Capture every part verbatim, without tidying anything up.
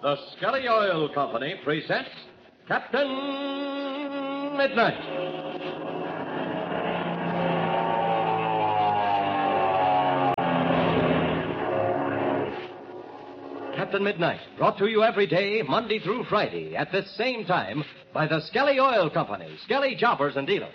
The Skelly Oil Company presents Captain Midnight. Captain Midnight, brought to you every day, Monday through Friday, at this same time, by the Skelly Oil Company, Skelly Jobbers and Dealers.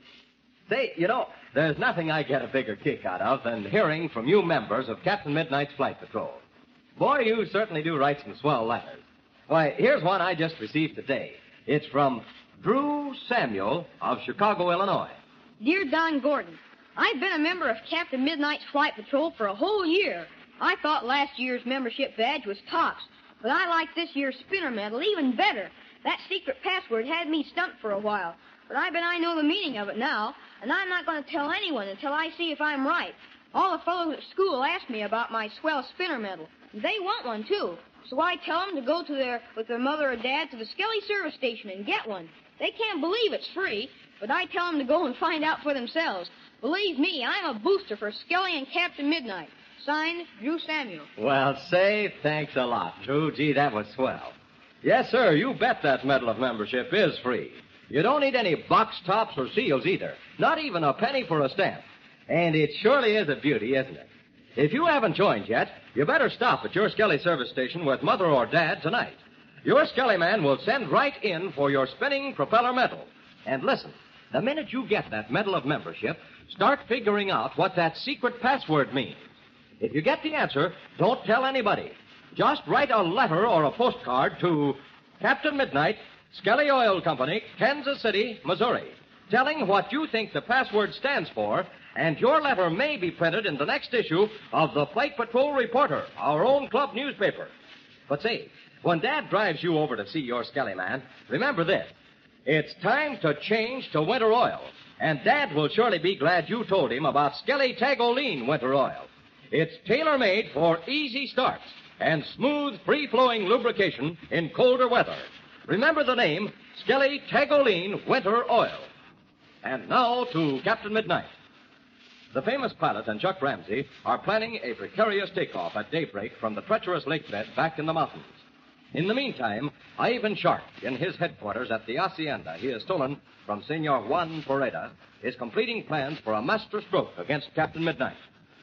Say, you know, there's nothing I get a bigger kick out of than hearing from you members of Captain Midnight's Flight Patrol. Boy, you certainly do write some swell letters. Why, here's one I just received today. It's from Drew Samuel of Chicago, Illinois. Dear Don Gordon, I've been a member of Captain Midnight's Flight Patrol for a whole year. I thought last year's membership badge was tops, but I like this year's spinner medal even better. That secret password had me stumped for a while, but I bet I know the meaning of it now, and I'm not going to tell anyone until I see if I'm right. All the fellows at school ask me about my swell spinner medal. They want one, too. So I tell them to go to their, with their mother or dad to the Skelly service station and get one. They can't believe it's free, but I tell them to go and find out for themselves. Believe me, I'm a booster for Skelly and Captain Midnight. Signed, Drew Samuel. Well, say, thanks a lot, Drew. Gee, that was swell. Yes, sir, you bet that medal of membership is free. You don't need any box tops or seals either. Not even a penny for a stamp. And it surely is a beauty, isn't it? If you haven't joined yet, you better stop at your Skelly service station with Mother or Dad tonight. Your Skelly man will send right in for your spinning propeller medal. And listen, the minute you get that medal of membership, start figuring out what that secret password means. If you get the answer, don't tell anybody. Just write a letter or a postcard to Captain Midnight, Skelly Oil Company, Kansas City, Missouri, telling what you think the password stands for, and your letter may be printed in the next issue of the Flight Patrol Reporter, our own club newspaper. But say, when Dad drives you over to see your Skelly man, remember this. It's time to change to winter oil, and Dad will surely be glad you told him about Skelly Tagoline winter oil. It's tailor-made for easy starts and smooth, free-flowing lubrication in colder weather. Remember the name, Skelly Tagoline winter oil. And now to Captain Midnight. The famous pilot and Chuck Ramsey are planning a precarious takeoff at daybreak from the treacherous lake bed back in the mountains. In the meantime, Ivan Shark, in his headquarters at the hacienda he has stolen from Senor Juan Pereda, is completing plans for a master stroke against Captain Midnight.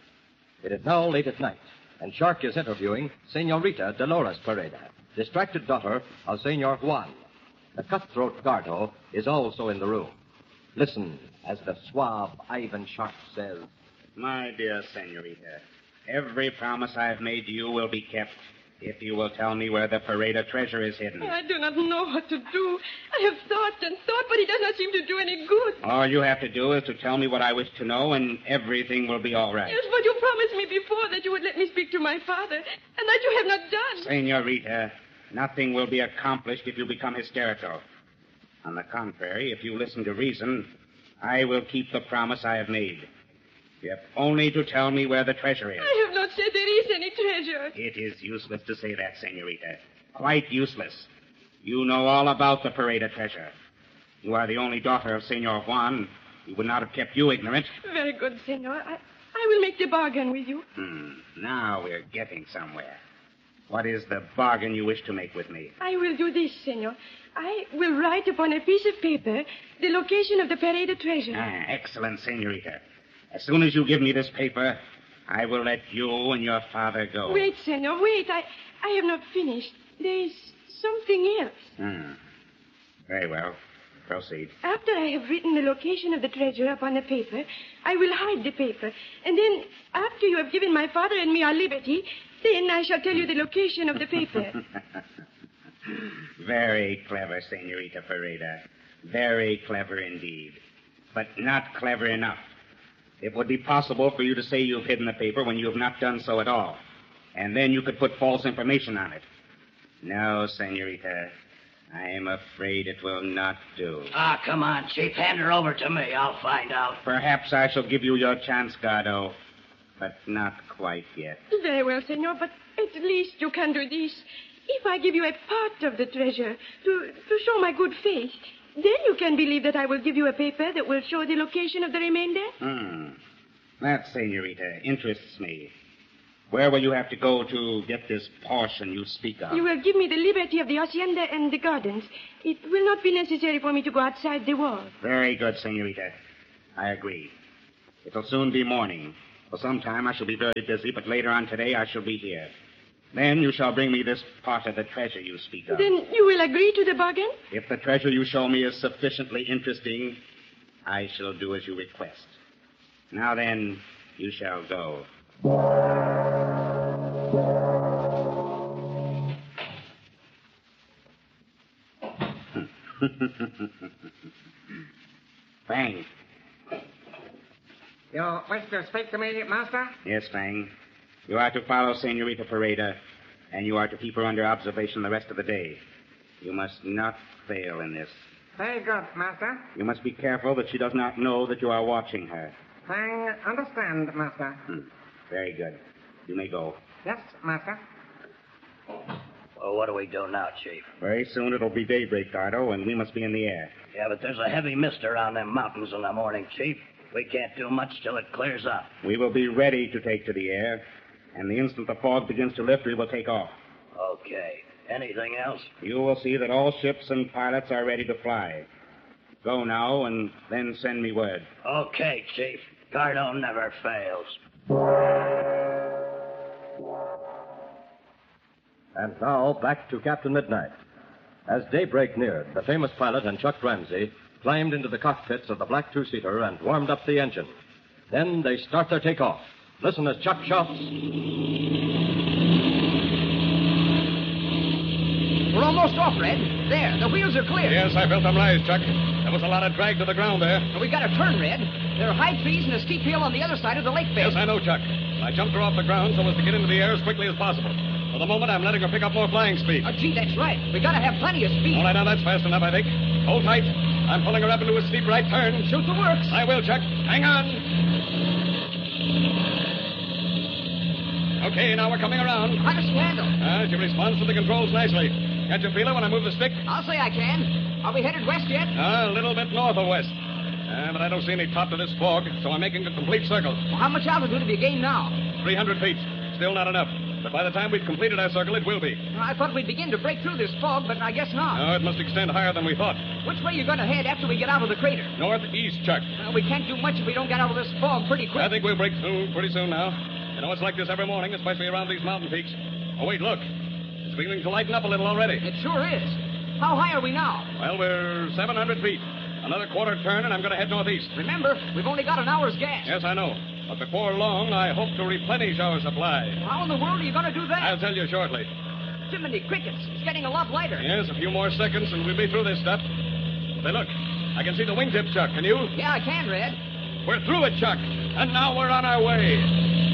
It is now late at night, and Shark is interviewing Senorita Dolores Pereda, distracted daughter of Senor Juan. The cutthroat Gardo is also in the room. Listen as the suave Ivan Shark says, My dear Senorita, every promise I've made to you will be kept if you will tell me where the Pereda treasure is hidden. I do not know what to do. I have thought and thought, but it does not seem to do any good. All you have to do is to tell me what I wish to know, and everything will be all right. Yes, but you promised me before that you would let me speak to my father, and that you have not done. Senorita, nothing will be accomplished if you become hysterical. On the contrary, if you listen to reason, I will keep the promise I have made. You have only to tell me where the treasure is. I have not said there is any treasure. It is useless to say that, Senorita. Quite useless. You know all about the Pereda treasure. You are the only daughter of Senor Juan. He would not have kept you ignorant. Very good, Senor. I, I will make the bargain with you. Hmm. Now we're getting somewhere. What is the bargain you wish to make with me? I will do this, Senor. I will write upon a piece of paper the location of the Pereda treasure. Ah, excellent, Senorita. As soon as you give me this paper, I will let you and your father go. Wait, Senor, wait. I, I have not finished. There is something else. Hmm. Very well. Proceed. After I have written the location of the treasure upon the paper, I will hide the paper. And then, after you have given my father and me our liberty, then I shall tell you the location of the paper. Very clever, Senorita Pereda. Very clever indeed. But not clever enough. It would be possible for you to say you've hidden the paper when you have not done so at all. And then you could put false information on it. No, Senorita. I'm afraid it will not do. Ah, come on, Chief. Hand her over to me. I'll find out. Perhaps I shall give you your chance, Gardo. But not quite yet. Very well, Senor, but at least you can do this. If I give you a part of the treasure to, to show my good faith, then you can believe that I will give you a paper that will show the location of the remainder. Hmm. That, Senorita, interests me. Where will you have to go to get this portion you speak of? You will give me the liberty of the hacienda and the gardens. It will not be necessary for me to go outside the wall. Very good, senorita. I agree. It'll soon be morning. For some time I shall be very busy, but later on today I shall be here. Then you shall bring me this part of the treasure you speak of. Then you will agree to the bargain? If the treasure you show me is sufficiently interesting, I shall do as you request. Now then, you shall go. Fang. You wish to speak to me, Master? Yes, Fang. You are to follow Senorita Pareda, and you are to keep her under observation the rest of the day. You must not fail in this. Very good, Master. You must be careful that she does not know that you are watching her. I understand, Master. Hmm. Very good. You may go. Yes, Master. Well, what do we do now, Chief? Very soon it'll be daybreak, Dardo, and we must be in the air. Yeah, but there's a heavy mist around them mountains in the morning, Chief. We can't do much till it clears up. We will be ready to take to the air, and the instant the fog begins to lift, we will take off. Okay. Anything else? You will see that all ships and pilots are ready to fly. Go now, and then send me word. Okay, Chief. Gardo never fails. And now, back to Captain Midnight. As daybreak neared, the famous pilot and Chuck Ramsey climbed into the cockpits of the Black Two-Seater and warmed up the engine. Then they start their takeoff. Listen as Chuck shouts. We're almost off, Red. There, the wheels are clear. Yes, I felt them rise, Chuck. There was a lot of drag to the ground there. We got to turn, Red. There are high trees and a steep hill on the other side of the lake bed. Yes, I know, Chuck. I jumped her off the ground so as to get into the air as quickly as possible. For the moment, I'm letting her pick up more flying speed. Oh, gee, that's right. We got to have plenty of speed. All right, now that's fast enough, I think. Hold tight. I'm pulling her up into a steep right turn. Shoot the works. I will, Chuck. Hang on. Okay, now we're coming around. How does she handle? Ah, she responds to the controls nicely. Can't you feel her when I move the stick? I'll say I can. Are we headed west yet? Ah, a little bit north of west. Uh, but I don't see any top to this fog, so I'm making a complete circle. Well, how much altitude have you gained now? three hundred feet. Still not enough. But by the time we've completed our circle, it will be. Well, I thought we'd begin to break through this fog, but I guess not. No, it must extend higher than we thought. Which way are you going to head after we get out of the crater? Northeast, Chuck. Well, we can't do much if we don't get out of this fog pretty quick. I think we'll break through pretty soon now. You know, it's like this every morning, especially around these mountain peaks. Oh, wait, look. It's beginning to lighten up a little already. It sure is. How high are we now? Well, we're seven hundred feet. Another quarter turn, and I'm going to head northeast. Remember, we've only got an hour's gas. Yes, I know. But before long, I hope to replenish our supply. How in the world are you going to do that? I'll tell you shortly. Jiminy crickets. It's getting a lot lighter. Yes, a few more seconds, and we'll be through this stuff. Hey, look. I can see the wingtip, Chuck. Can you? Yeah, I can, Red. We're through it, Chuck. And now we're on our way.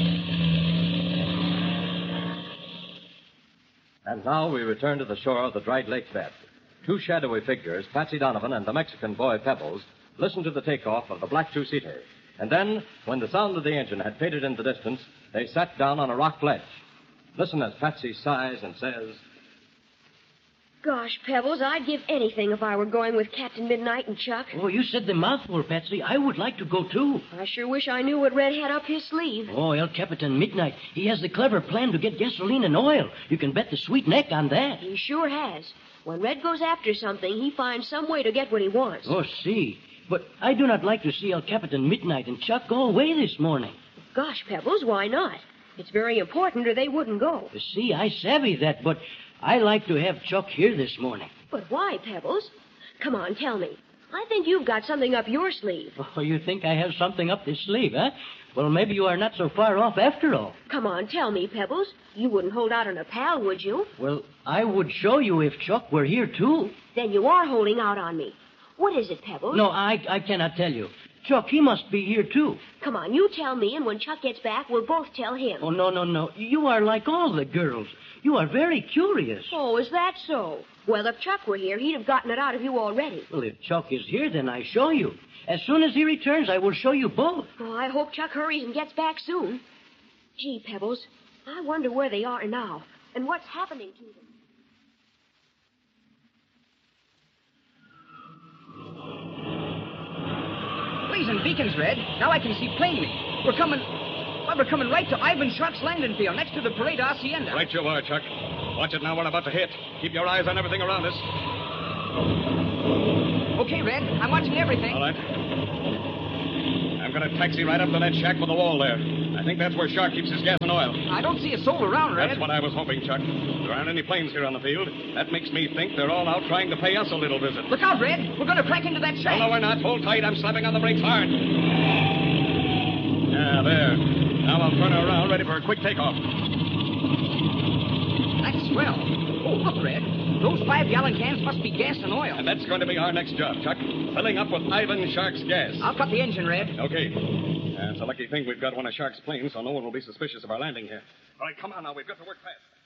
And now we return to the shore of the dried lake bed. Two shadowy figures, Patsy Donovan and the Mexican boy Pebbles, listened to the takeoff of the Black Two-Seater. And then, when the sound of the engine had faded in the distance, they sat down on a rock ledge. Listen as Patsy sighs and says, Gosh, Pebbles, I'd give anything if I were going with Captain Midnight and Chuck. Oh, you said the mouthful, Patsy. I would like to go, too. I sure wish I knew what Red had up his sleeve. Oh, El Capitan Midnight. He has the clever plan to get gasoline and oil. You can bet the sweet neck on that. He sure has. When Red goes after something, he finds some way to get what he wants. Oh, see. But I do not like to see El Capitan Midnight and Chuck go away this morning. Gosh, Pebbles, why not? It's very important or they wouldn't go. See, I savvy that, but I like to have Chuck here this morning. But why, Pebbles? Come on, tell me. I think you've got something up your sleeve. Oh, you think I have something up this sleeve, huh? Well, maybe you are not so far off after all. Come on, tell me, Pebbles. You wouldn't hold out on a pal, would you? Well, I would show you if Chuck were here, too. Then you are holding out on me. What is it, Pebbles? No, I, I cannot tell you. Chuck, he must be here, too. Come on, you tell me, and when Chuck gets back, we'll both tell him. Oh, no, no, no. You are like all the girls. You are very curious. Oh, is that so? Well, if Chuck were here, he'd have gotten it out of you already. Well, if Chuck is here, then I show you. As soon as he returns, I will show you both. Oh, I hope Chuck hurries and gets back soon. Gee, Pebbles, I wonder where they are now, and what's happening to them. Blazing beacons, Red. Now I can see plainly. We're coming... Why, we're coming right to Ivan Shark's landing field next to the Parade Hacienda. Right you are, Chuck. Watch it now. We're about to hit. Keep your eyes on everything around us. Okay, Red. I'm watching everything. All right. I'm going to taxi right up to that shack with the wall there. I think that's where Shark keeps his gas and oil. I don't see a soul around, Red. That's what I was hoping, Chuck. There aren't any planes here on the field. That makes me think they're all out trying to pay us a little visit. Look out, Red. We're going to crack into that shack. No, no, we're not. Hold tight. I'm slapping on the brakes hard. Yeah, there. Now I'll turn her around, ready for a quick takeoff. That's swell. Oh, look, Red. Those five-gallon cans must be gas and oil. And that's going to be our next job, Chuck. Filling up with Ivan Shark's gas. I'll cut the engine, Red. Okay. Uh, it's a lucky thing we've got one of Shark's planes, so no one will be suspicious of our landing here. All right, come on now. We've got to work fast.